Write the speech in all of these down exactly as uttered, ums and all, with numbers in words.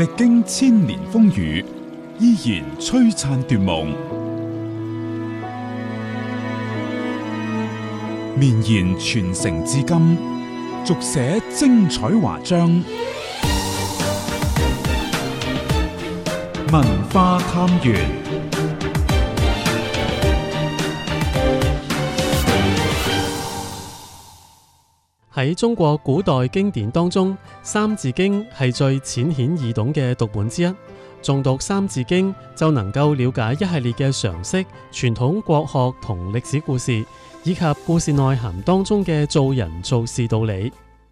歷經千年風雨，依然璀璨奪夢，綿延傳承至今，續寫精彩華章。文化探源。 喺中國古代經典當中，《三字經》係最淺顯易懂嘅讀本之一。誦讀《三字經》就能夠了解一系列嘅常識、傳統國學同歷史故事，以及故事內涵當中嘅做人做事道理。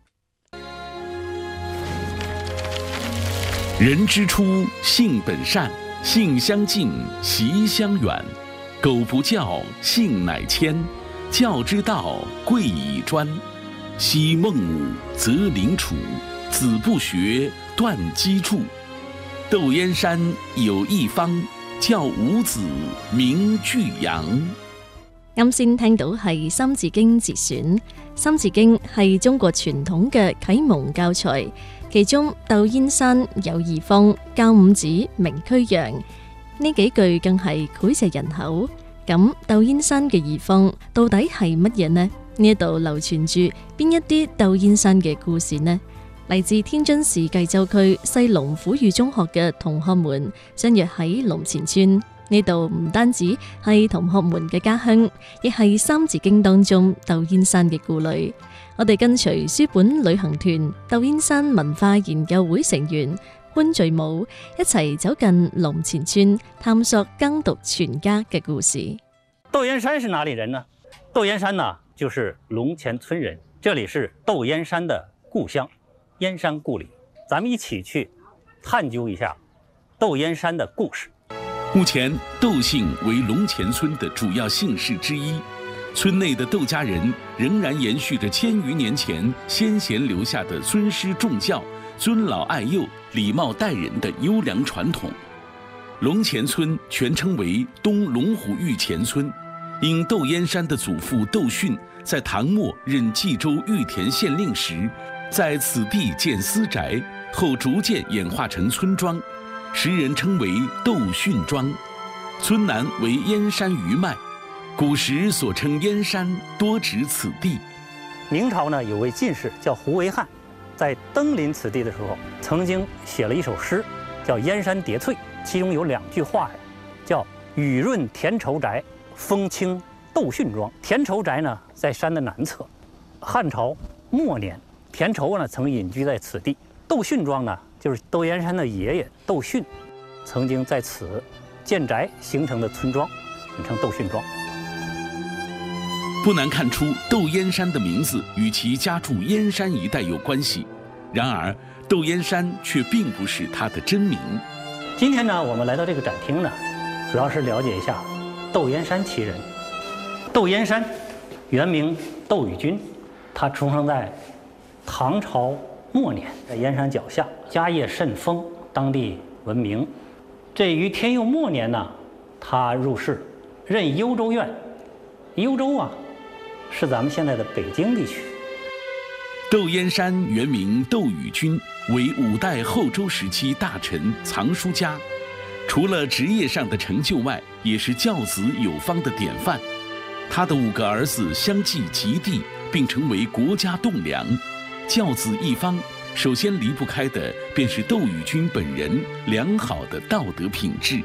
人之初，性本善，性相近，习相遠。苟不教，性乃遷。教之道，貴以專。昔孟武，择邻處，子不學，斷機杼。竇燕山有一方，教五子，名俱揚。 啱先聽到係《三字經》節選，《三字經》係中國傳統嘅啟蒙教材，其中竇燕山有二方，教五子，名俱揚。呢幾句更係膾炙人口。咁竇燕山嘅二方到底係乜嘢呢？呢一度流傳住邊一啲竇燕山嘅故事呢？嚟自天津市薊州區西龍府御中學嘅同學們相約喺龍前村，呢度唔單止係同學們嘅家鄉，亦係《三字經》當中竇燕山嘅故壘。我哋跟隨書本旅行團竇燕山文化研究會成員潘聚武一齊走進龍前村，探索耕讀全家嘅故事。 竇燕山是哪裡人呢？竇燕山呢，就是龍前村人，這裡是竇燕山的故鄉，燕山故里。咱們一起去探究一下竇燕山的故事。 目前，竇姓為龍前村的主要姓氏之一。村內的竇家人仍然延續着千餘年前先賢留下的尊師重教、尊老愛幼、禮貌待人的優良傳統。龍前村全稱為東龍虎峪前村，因竇燕山的祖父竇訓在唐末任冀州玉田縣令時，在此地建私宅，後逐漸演化成村莊，時人稱為竇訓莊。村南為燕山餘脈，古時所稱燕山多指此地。 明朝呢有位進士叫胡惟翰，在登臨此地的時候，曾經寫了一首詩，叫《燕山疊翠》，其中有兩句話叫雨潤田疇宅，風清竇訓莊。田疇宅呢在山的南側，漢朝末年，田疇呢曾隱居在此地。竇訓莊呢就是竇燕山的爺爺竇訓曾經在此建宅形成的村莊，稱竇訓莊。 不難看出竇燕山的名字與其家住燕山一帶有關係，然而竇燕山卻並不是他的真名。 今天呢，我們來到這個展廳呢，主要是了解一下竇燕山其人。竇燕山原名竇禹君，他出生在唐朝末年，在燕山腳下，家業甚豐，當地聞名。這於天佑末年呢，他入仕，任幽州縣。幽州啊，是咱們現在的北京地區。 竇燕山原名竇禹君，為五代後周時期大臣、藏書家。除了職業上的成就外，也是教子有方的典範。他的五個兒子相繼及第，並成為國家棟梁。教子一方，首先離不開的便是竇禹君本人良好的道德品質。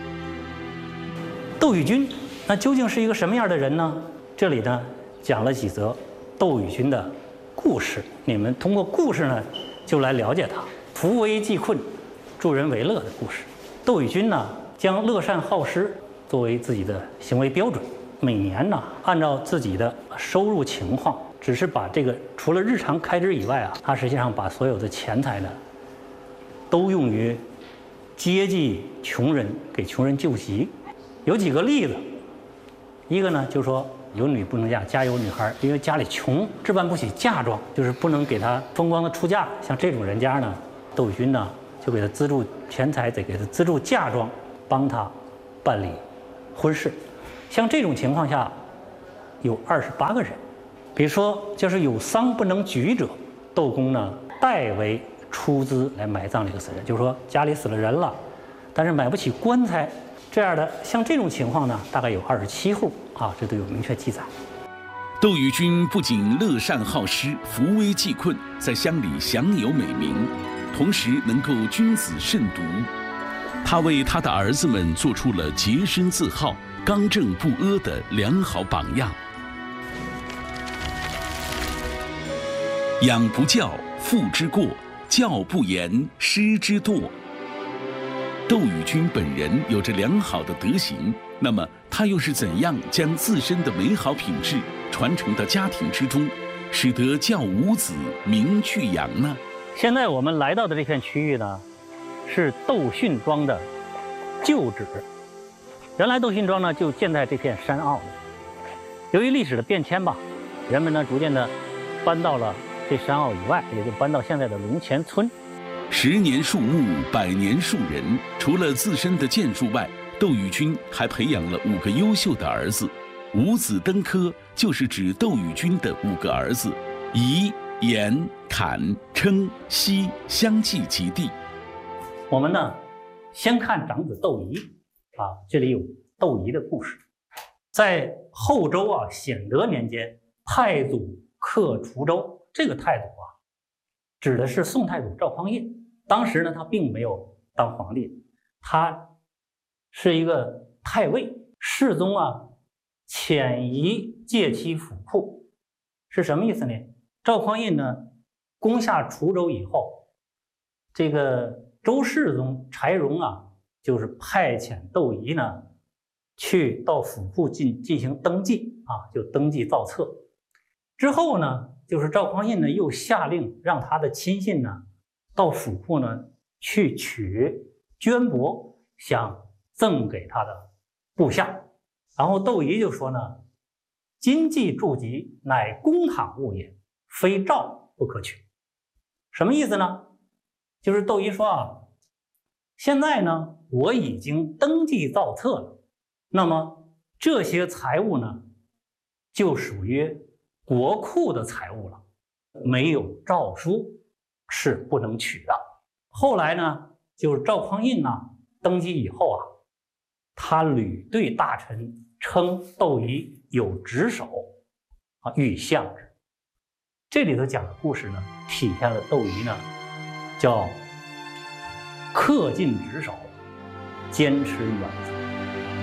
竇禹君那究竟是一個什麼樣的人呢？這裡呢講了幾則竇禹君的故事，你們通過故事呢就來了解他扶危濟困、助人為樂的故事。竇禹君呢將樂善好施作為自己的行為標準，每年呢按照自己的收入情況，只是把這個除了日常開支以外啊，他實際上把所有的錢財呢都用於接濟窮人，給窮人救急。有幾個例子，一個呢就是說有女不能嫁，家有女孩，因為家裡窮，置辦不起嫁妝，就是不能給她風光的出嫁。像這種人家呢，竇禹君呢就給他資助錢財，得給他資助嫁妝，幫他辦理婚事。像這種情況下，有二十八個人。比如說，就是有喪不能舉者，竇公呢代為出资来埋葬这个死人，就是说家里死了人了，但是买不起棺材，这样的像这种情况呢，大概有二十七户啊，这都有明确记载。 窦宇君不仅乐善好施、扶危济困，在乡里享有美名，同时能够君子慎独。他为他的儿子们做出了洁身自好、刚正不阿的良好榜样。养不教，父之过；教不严，师之惰。窦宇君本人有着良好的德行，那么他又是怎样将自身的美好品质传承到家庭之中，使得教五子名俱扬呢？ 现在我们来到的这片区域呢，是窦训庄的旧址。原来窦训庄呢就建在这片山坳里，由于历史的变迁吧，人们呢逐渐的搬到了这山坳以外，也就搬到现在的龙前村。 十年树木，百年树人。除了自身的建树外，窦宇君还培养了五个优秀的儿子。五子登科就是指窦宇君的五个儿子仪、颜、侃、称、西相继及第。 我们呢，先看长子窦仪啊，这里有窦仪的故事。在后周啊，显德年间，太祖克滁州，这个太祖啊，指的是宋太祖赵匡胤。当时呢，他并没有当皇帝，他是一个太尉。世宗啊，遣仪借其府库，是什么意思呢？赵匡胤呢，攻下滁州以后，这个周世宗柴荣啊，就是派遣窦仪呢，去到府库进进行登记啊，就登记造册。之后呢，就是赵匡胤呢，又下令让他的亲信呢，到府库呢去取绢帛，想赠给他的部下。然后窦仪就说呢：“今既筑籍，乃公堂物也，非诏不可取。”什么意思呢？就是窦仪说啊，现在呢我已经登记造册了，那么这些财物呢就属于国库的财物了，没有诏书是不能取的。后来呢，就是赵匡胤呢登基以后啊，他屡对大臣称窦仪有职守啊，欲相之。这里头讲的故事呢，体现了窦仪呢叫恪尽职守，坚持原则。